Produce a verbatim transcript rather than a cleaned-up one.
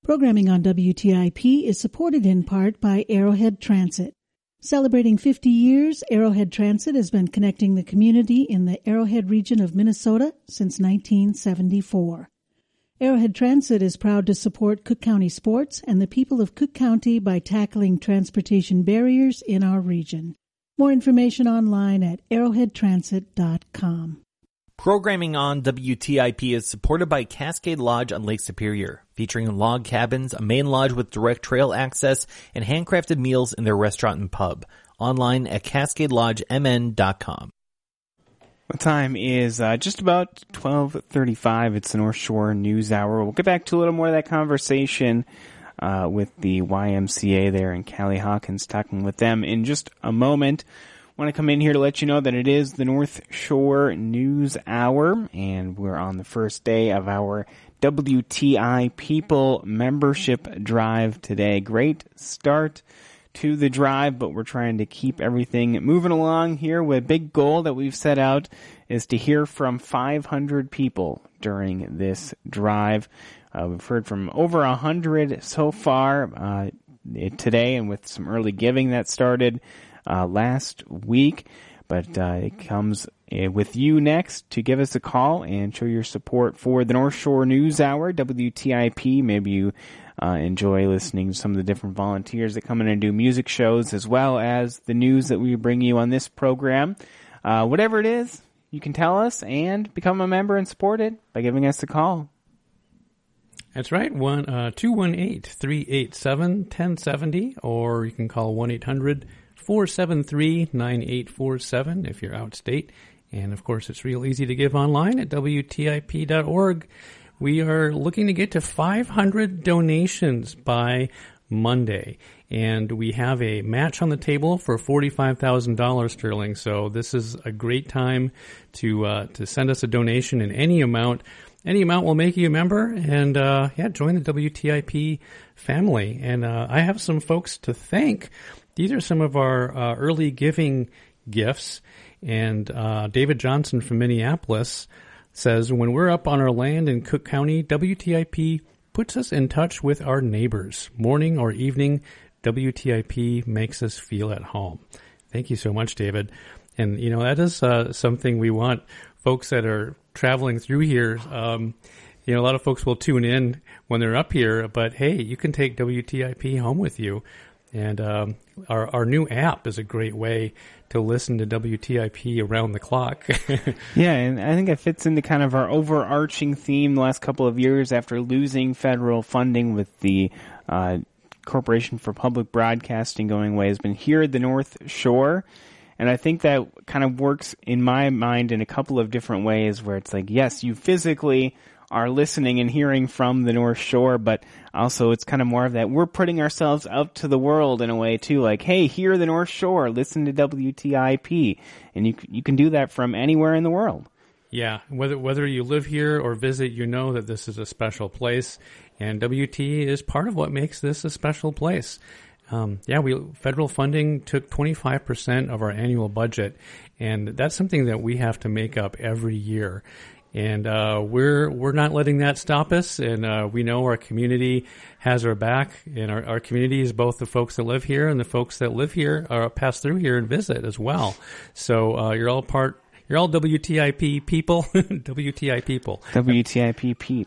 Programming on W T I P is supported in part by Arrowhead Transit. Celebrating fifty years, Arrowhead Transit has been connecting the community in the Arrowhead region of Minnesota since nineteen seventy-four. Arrowhead Transit is proud to support Cook County sports and the people of Cook County by tackling transportation barriers in our region. More information online at arrowhead transit dot com. Programming on W T I P is supported by Cascade Lodge on Lake Superior, featuring log cabins, a main lodge with direct trail access, and handcrafted meals in their restaurant and pub. Online at cascade lodge m n dot com. The time is uh, just about twelve thirty-five. It's the North Shore News Hour. We'll get back to a little more of that conversation uh, with the Y M C A there and Callie Hawkins, talking with them in just a moment. Want to come in here to let you know that it is the North Shore News Hour, and we're on the first day of our W T I People membership drive today. Great start to the drive, but we're trying to keep everything moving along here. With a big goal that we've set out is to hear from five hundred people during this drive. Uh, we've heard from over one hundred so far uh, today, and with some early giving that started Uh, last week, but uh, it comes uh, with you next to give us a call and show your support for the North Shore News Hour, W T I P. Maybe you uh, enjoy listening to some of the different volunteers that come in and do music shows, as well as the news that we bring you on this program. Uh, whatever it is, you can tell us and become a member and support it by giving us a call. That's right, one uh, two one eight, three eight seven, one zero seven zero, or you can call one eight hundred, four seven three, nine eight four seven if you're outstate. And, of course, it's real easy to give online at W T I P dot org. We are looking to get to five hundred donations by Monday. And we have a match on the table for forty-five thousand dollars, Sterling. So this is a great time to uh, to send us a donation in any amount. Any amount will make you a member, and uh, yeah, join the W T I P family. And uh, I have some folks to thank. These are some of our uh, early giving gifts. And uh, David Johnson from Minneapolis says, when we're up on our land in Cook County, W T I P puts us in touch with our neighbors. Morning or evening, W T I P makes us feel at home. Thank you so much, David. And, you know, that is uh, something we want folks that are traveling through here. Um, you know, a lot of folks will tune in when they're up here, but hey, you can take W T I P home with you. And um, our our new app is a great way to listen to W T I P around the clock. Yeah, and I think it fits into kind of our overarching theme the last couple of years after losing federal funding with the uh, Corporation for Public Broadcasting going away, has been here at the North Shore. And I think that kind of works in my mind in a couple of different ways, where it's like, yes, you physically are listening and hearing from the North Shore, but also it's kind of more of that we're putting ourselves out to the world in a way too, like, hey, hear the North Shore, listen to W T I P, and you you can do that from anywhere in the world. Yeah, whether whether you live here or visit, you know that this is a special place, and W T is part of what makes this a special place. Um, yeah, we federal funding took twenty-five percent of our annual budget, and that's something that we have to make up every year. And uh, we're we're not letting that stop us, and uh, we know our community has our back, and our, our community is both the folks that live here and the folks that live here or pass through here and visit as well. So uh, you're all part, you're all W T I P people, W T I people. W T I P peep.